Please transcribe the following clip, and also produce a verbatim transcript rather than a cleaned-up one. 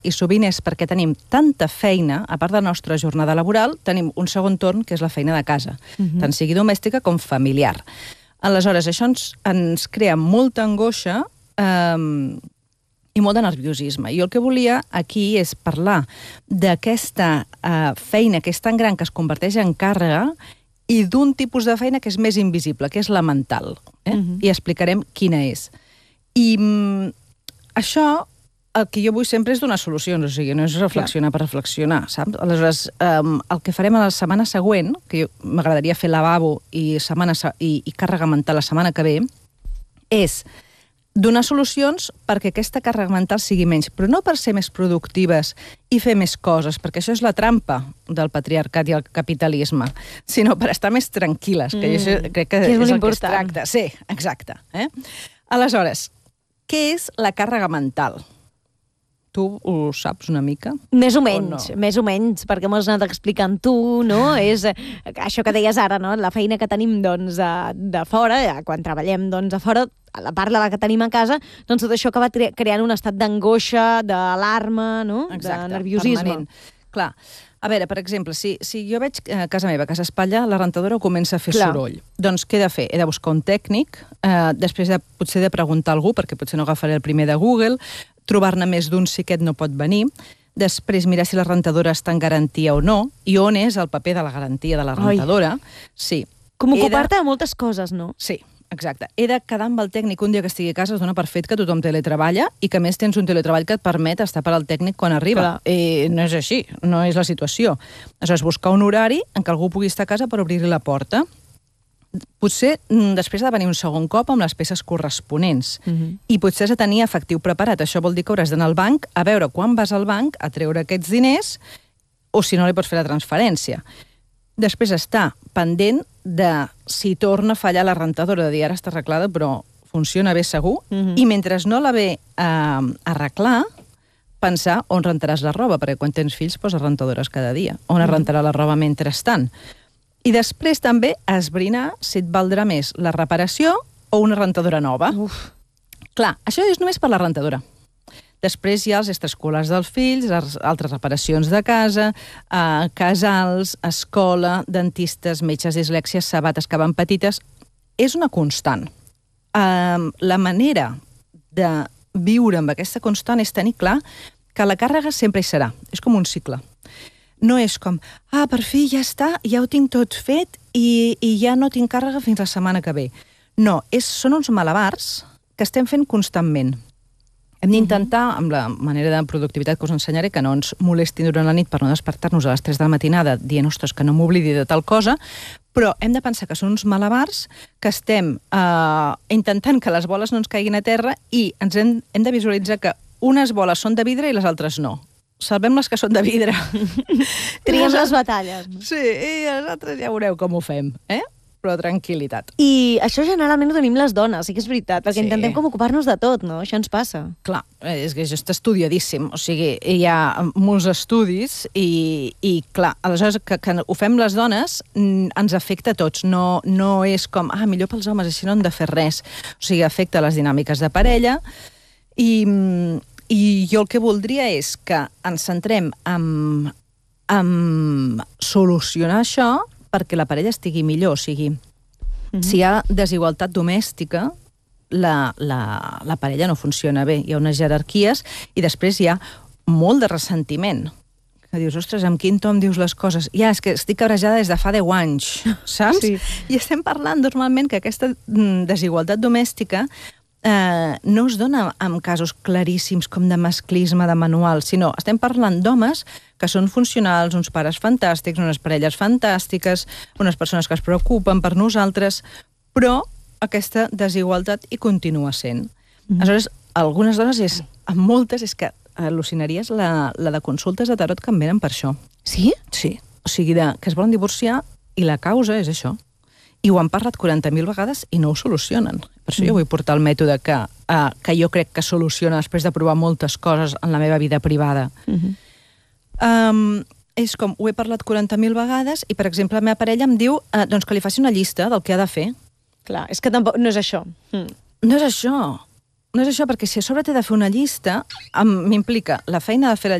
i sovint és perquè tenim tanta feina, a part de la nostra jornada laboral, tenim un segon torn, que és la feina de casa, uh-huh. tant sigui domèstica com familiar. Aleshores, això ens, ens crea molta angoixa eh, i molt de nerviosisme. I el que volia aquí és parlar d'aquesta eh, feina que és tan gran que es converteix en càrrega i d'un tipus de feina que és més invisible, que és la mental. Eh? Uh-huh. I explicarem quina és. I mm, això, el que jo vull sempre és donar solucions, o sigui, no és reflexionar per reflexionar, saps? Aleshores, um, el que farem a la setmana següent, que m'agradaria fer lavabo i, setmana, i, i càrrega mental la setmana que ve, és donar solucions perquè aquesta càrrega mental sigui menys, però no per ser més productives i fer més coses, perquè això és la trampa del patriarcat i el capitalisme, sinó per estar més tranquil·les, que mm. jo crec que, que és, és el important. Que es tracta. Sí, exacte. Eh? Aleshores, què és la càrrega mental? Tu ho saps una mica? Més o menys, o no? més o menys, perquè m'ho has anat explicant tu, no? És això que deies ara, no? La feina que tenim, doncs, de, de fora, quan treballem, doncs, a fora, a la part de la que tenim a casa, doncs tot això acaba creant un estat d'angoixa, d'alarma, no? Exacte, de nerviosisme. Permanent. Clar. A veure, per exemple, si, si jo veig a casa meva, a casa espatlla, la rentadora comença a fer Clar. soroll. Doncs què he de fer? He de buscar un tècnic, eh, després de, potser de preguntar a algú, perquè potser no agafaré el primer de Google, trobar-ne més d'un si aquest no pot venir, després mirar si la rentadora està en garantia o no, i on és el paper de la garantia de la rentadora. Ai. Sí. Com ocupar-te de moltes coses, no? Sí. Exacte. He de quedar amb el tècnic un dia que estigui a casa, es dona per fet que tothom teletreballa i que a més tens un teletreball que et permet estar per al tècnic quan arriba. Eh, no és així, no és la situació. Aleshores, buscar un horari en què algú pugui estar a casa per obrir-li la porta. Potser després ha de venir un segon cop amb les peces corresponents. Uh-huh. I potser has de tenir efectiu preparat. Això vol dir que hauràs d'anar al banc a veure quan vas al banc a treure aquests diners o si no li pots fer la transferència. Després està pendent de si torna a fallar la rentadora, de dir ara està arreglada però funciona bé segur, uh-huh. i mentre no la ve a arreglar, pensar on rentaràs la roba, perquè quan tens fills poses rentadores cada dia, on uh-huh. es rentarà la roba mentrestant. I després també esbrinar si et valdrà més la reparació o una rentadora nova. Uf. Clar, això és només per la rentadora. Després hi ha els extraescolars dels fills, les altres reparacions de casa, eh, casals, escola, dentistes, metges dislèxies, sabates que van petites. És una constant. Eh, la manera de viure amb aquesta constant és tenir clar que la càrrega sempre hi serà. És com un cicle. No és com, ah, per fi ja està, ja ho tinc tot fet i, i ja no tinc càrrega fins la setmana que ve. No, és, són uns malabars que estem fent constantment. Hem d'intentar, amb la manera de productivitat que us ensenyaré, que no ens molestin durant la nit per no despertar-nos a les tres de la matinada dient, ostres, que no m'oblidi de tal cosa, però hem de pensar que són uns malabars que estem eh, intentant que les boles no ens caiguin a terra i ens hem, hem de visualitzar que unes boles són de vidre i les altres no. Salvem les que són de vidre. Triem les batalles. Sí, i les altres ja veureu com ho fem, eh? Però tranquil·litat. I això generalment ho tenim les dones, sí que és veritat, perquè sí. intentem com ocupar-nos de tot, no? Això ens passa. Clar, és que això està estudiadíssim, o sigui, hi ha molts estudis i, i clar, aleshores que, que ho fem les dones ens afecta a tots, no, no és com, ah, millor pels homes, així no hem de fer res. O sigui, afecta les dinàmiques de parella i, i jo el que voldria és que ens centrem en, en solucionar això perquè la parella estigui millor, o sigui, uh-huh. si hi ha desigualtat domèstica, la, la, la parella no funciona bé, hi ha unes jerarquies i després hi ha molt de ressentiment. Que dius, ostres, amb quin to em dius les coses? Ja, és que estic cabrejada des de fa deu anys, saps? Sí. I estem parlant normalment que aquesta desigualtat domèstica eh, no es dona en casos claríssims com de masclisme, de manual, sinó estem parlant d'homes que són funcionals, uns pares fantàstics, unes parelles fantàstiques, unes persones que es preocupen per nosaltres, però aquesta desigualtat hi continua sent. Mm. Aleshores, algunes dones, és, amb moltes, és que al·lucinaries la, la de consultes de tarot que em venen per això. Sí? Sí. O sigui, de, que es volen divorciar i la causa és això. I ho han parlat quaranta mil vegades i no ho solucionen. Per això mm. jo vull portar el mètode que, uh, que jo crec que soluciona després de provar moltes coses en la meva vida privada. Mm-hmm. Um, és com, ho he parlat quaranta mil vegades i, per exemple, la meva parella em diu uh, doncs que li faci una llista del que ha de fer. Clar, és que tampoc no és això. Mm. No és això. no és això, perquè si a sobre t'he de fer una llista, m'implica la feina de fer la